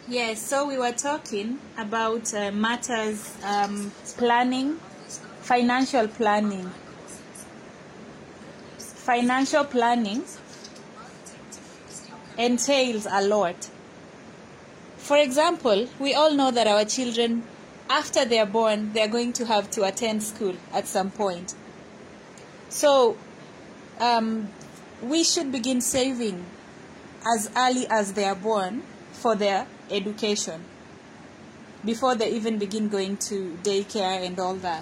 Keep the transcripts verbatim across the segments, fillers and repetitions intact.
Yes, so we were talking about uh, matters um, planning, financial planning. Financial planning entails a lot. For example, we all know that our children, after they are born, they are going to have to attend school at some point. So um, we should begin saving as early as they are born for their education, before they even begin going to daycare and all that.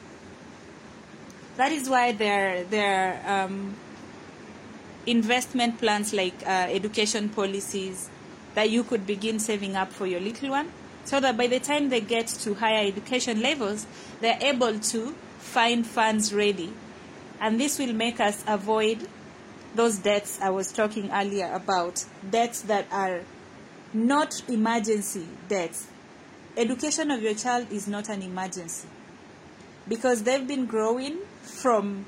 That is why there, there are um, investment plans like uh, education policies that you could begin saving up for your little one, so that by the time they get to higher education levels, they're able to find funds ready. And this will make us avoid those debts I was talking earlier about, debts that are not emergency debts. Education of your child is not an emergency, because they've been growing from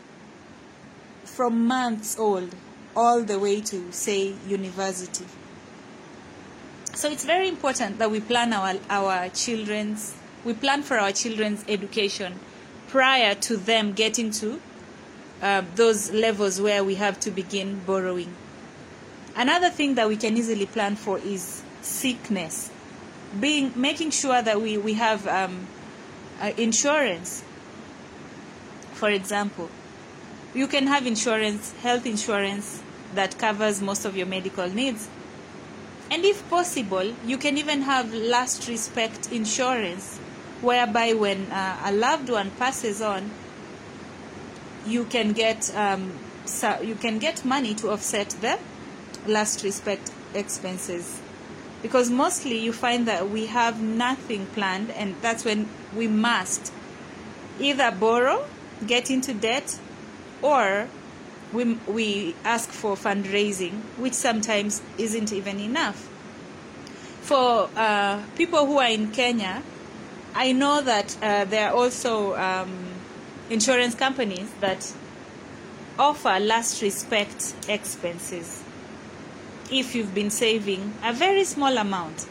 from months old all the way to, say, university. So it's very important that we plan our our children's we plan for our children's education prior to them getting to uh, those levels where we have to begin borrowing. Another thing that we can easily plan for is sickness. Being making sure that we we have um, uh, insurance. For example, you can have insurance, health insurance, that covers most of your medical needs. And if possible, you can even have last respect insurance, whereby when uh, a loved one passes on, you can get um, so you can get money to offset the last respect expenses. Because mostly you find that we have nothing planned, and that's when we must either borrow, get into debt, or we, we ask for fundraising, which sometimes isn't even enough. For uh, people who are in Kenya, I know that uh, there are also um, insurance companies that offer last respect expenses if you've been saving a very small amount.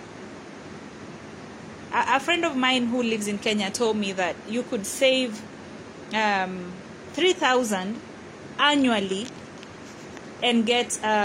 A, a friend of mine who lives in Kenya told me that you could save um, three thousand annually and get uh,